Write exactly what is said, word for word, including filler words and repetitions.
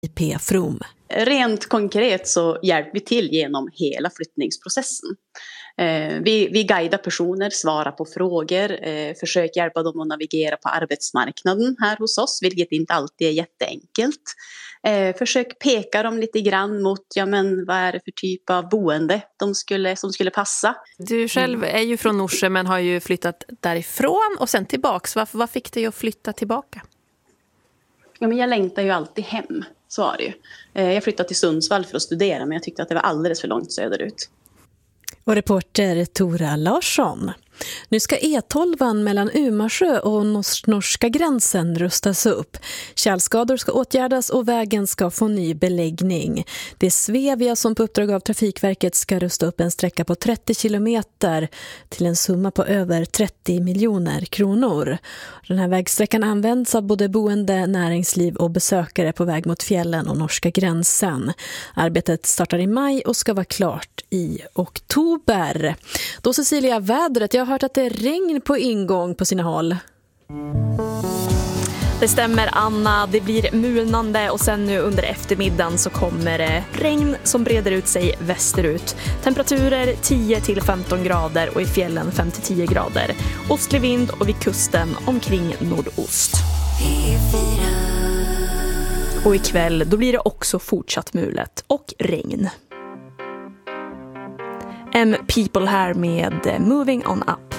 P. From. Rent konkret så hjälper vi till genom hela flyttningsprocessen. Vi, vi guidar personer, svarar på frågor, försöker hjälpa dem att navigera på arbetsmarknaden här hos oss, vilket inte alltid är jätteenkelt. Försök peka dem lite grann mot, ja men vad är det för typ av boende de skulle, som skulle passa. Du själv är ju från Norsjö men har ju flyttat därifrån och sen tillbaks. Vad, vad fick dig att flytta tillbaka? Ja, men jag längtar ju alltid hem, så var det ju. Jag flyttade till Sundsvall för att studera men jag tyckte att det var alldeles för långt söderut. Och reporter Tora Larsson. Nu ska E tolv mellan Umersjö och norska gränsen rustas upp. Tjälskador ska åtgärdas och vägen ska få ny beläggning. Det är Svevia som på uppdrag av Trafikverket ska rusta upp en sträcka på trettio kilometer till en summa på över trettio miljoner kronor. Den här vägsträckan används av både boende, näringsliv och besökare på väg mot fjällen och norska gränsen. Arbetet startar i maj och ska vara klart i oktober. Då Cecilia, vädret. Jag har hört att det är regn på ingång på sina håll. Det stämmer, Anna. Det blir mulnande och sen nu under eftermiddagen så kommer det regn som breder ut sig västerut. Temperaturer tio till femton grader och i fjällen fem till tio grader. Ostlig vind och vid kusten omkring nordost. Och ikväll då blir det också fortsatt mulet och regn. M People här med Moving On Up.